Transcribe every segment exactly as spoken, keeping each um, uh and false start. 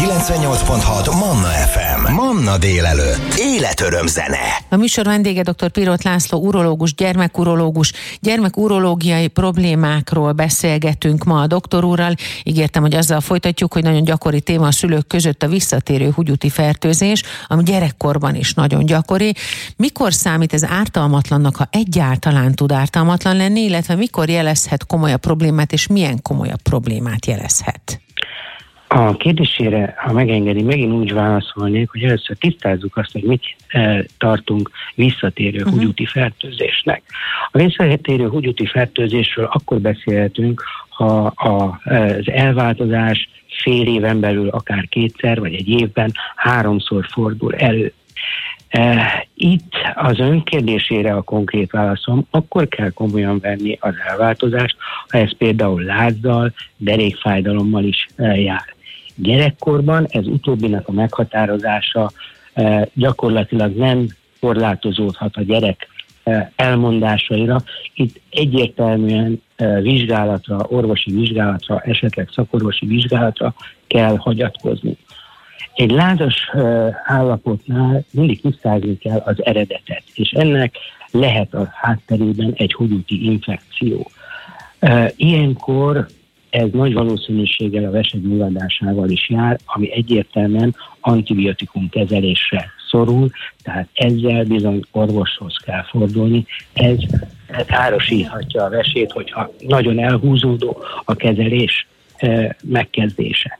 kilencvennyolc pont hat Manna ef em. Manna délelőtt. Életöröm zene. A műsor vendége dr. Piroth László, urológus, gyermekurológus. Gyermekurológiai problémákról beszélgetünk ma a doktor úrral. Ígértem, hogy azzal folytatjuk, hogy nagyon gyakori téma a szülők között a visszatérő húgyúti fertőzés, ami gyerekkorban is nagyon gyakori. Mikor számít ez ártalmatlannak, ha egyáltalán tud ártalmatlan lenni, illetve mikor jelezhet komolyabb problémát, és milyen komolyabb problémát jelezhet? A kérdésére, ha megengedi, megint úgy válaszolnék, hogy először tisztázzuk azt, hogy mit e, tartunk visszatérő uh-huh. húgyúti fertőzésnek. A visszatérő húgyúti fertőzésről akkor beszélhetünk, ha a, az elváltozás fél éven belül akár kétszer, vagy egy évben háromszor fordul elő. Itt az ön kérdésére a konkrét válaszom, akkor kell komolyan venni az elváltozást, ha ez például lázzal, derékfájdalommal is jár. Gyerekkorban ez utóbbinak a meghatározása gyakorlatilag nem korlátozódhat a gyerek elmondásaira. Itt egyértelműen vizsgálatra, orvosi vizsgálatra, esetleg szakorvosi vizsgálatra kell hagyatkozni. Egy lázas állapotnál mindig tisztázni kell az eredetet, és ennek lehet a hátterében egy húgyúti infekció. Ilyenkor ez nagy valószínűséggel a vesemulladásával is jár, ami egyértelműen antibiotikum kezelésre szorul, tehát ezzel bizony orvoshoz kell fordulni. Ez károsíthatja a vesét, hogyha nagyon elhúzódó a kezelés megkezdése.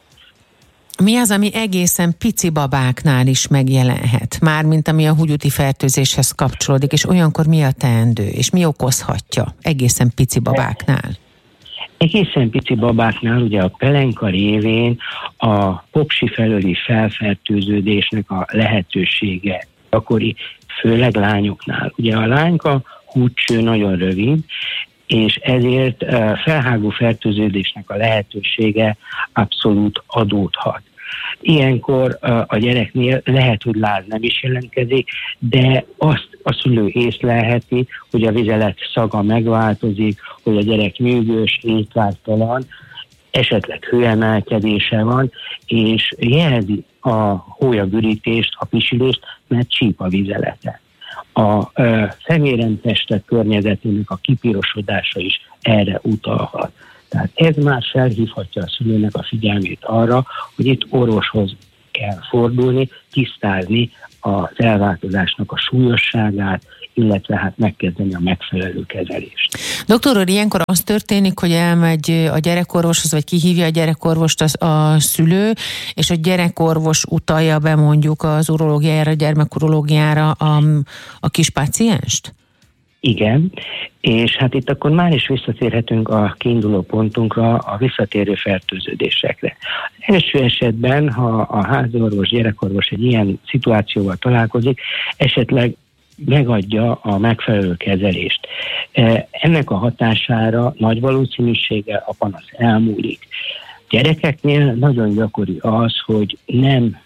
Mi az, ami egészen pici babáknál is megjelenhet? Mármint ami a húgyúti fertőzéshez kapcsolódik, és olyankor mi a teendő, és mi okozhatja egészen pici babáknál? Egészen pici babáknál ugye a pelenka révén a popsi felőli felfertőződésnek a lehetősége gyakori, főleg lányoknál. Ugye a lányka húdcső nagyon rövid, és ezért felhágó fertőződésnek a lehetősége abszolút adódhat. Ilyenkor a gyereknél lehet, hogy láz nem is jelentkezik, de azt a szülő észlelheti, hogy a vizelet szaga megváltozik, hogy a gyerek nyűgös, étvágytalan, esetleg hőemelkedése van, és jelzi a hólyagürítést, a pisilést, mert csíp a vizelete. A szeméremtestek környezetének a kipirosodása is erre utalhat. Tehát ez már felhívhatja a szülőnek a figyelmét arra, hogy itt orvoshoz kell fordulni, tisztázni az elváltozásnak a súlyosságát, illetve hát megkezdeni a megfelelő kezelést. Doktor úr, ilyenkor az történik, hogy elmegy a gyerekorvoshoz, vagy kihívja a gyerekorvost az, a szülő, és a gyerekorvos utalja be mondjuk az urológiára, a gyermekurológiára a, a kis pácienst? Igen, és hát itt akkor már is visszatérhetünk a kiinduló pontunkra, a visszatérő fertőződésekre. Az első esetben, ha a háziorvos, gyerekorvos egy ilyen szituációval találkozik, esetleg megadja a megfelelő kezelést. Ennek a hatására nagy valószínűséggel a panasz elmúlik. Gyerekeknél nagyon gyakori az, hogy nem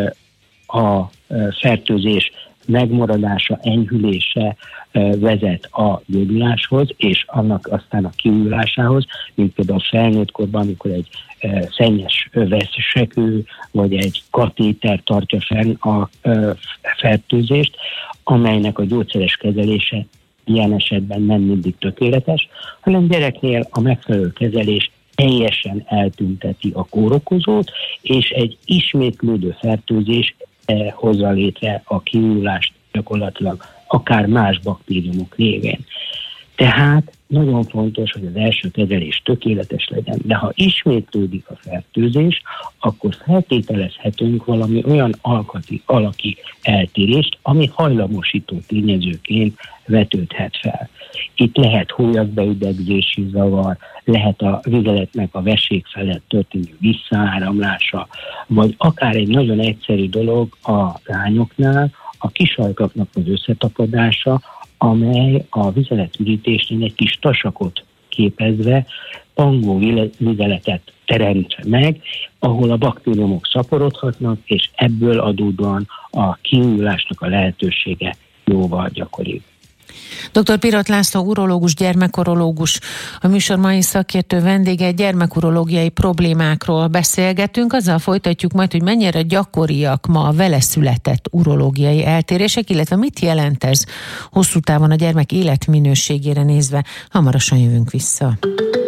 a fertőzés megmaradása, enyhülése vezet a gyógyuláshoz, és annak aztán a kiújulásához, mint például felnőtt korban, amikor egy szennyes vessekő, vagy egy katéter tartja fenn a fertőzést, amelynek a gyógyszeres kezelése ilyen esetben nem mindig tökéletes, hanem gyereknél a megfelelő kezelés teljesen eltünteti a kórokozót, és egy ismétlődő fertőzés hozza létre a kiújulást gyakorlatilag akár más baktériumok révén. Tehát nagyon fontos, hogy az első kezelés tökéletes legyen, de ha ismétlődik a fertőzés, akkor feltételezhetünk valami olyan alkati, alaki eltérést, ami hajlamosító tényezőként vetődhet fel. Itt lehet hólyagbeidegzési zavar, lehet a vizeletnek a vesék felett történő visszaáramlása, vagy akár egy nagyon egyszerű dolog a lányoknál, a kisajkaknak az összetapadása, amely a vizeletürítésnél egy kis tasakot képezve pangó vizeletet teremt meg, ahol a baktériumok szaporodhatnak, és ebből adódóan a kiújulásnak a lehetősége jóval gyakoribb. doktor Piroth László urológus, gyermekurológus, a műsor mai szakértő vendége. Gyermekurológiai problémákról beszélgetünk, azzal folytatjuk majd, hogy mennyire gyakoriak ma a vele született urológiai eltérések, illetve mit jelent ez hosszú távon a gyermek életminőségére nézve. Hamarosan jövünk vissza.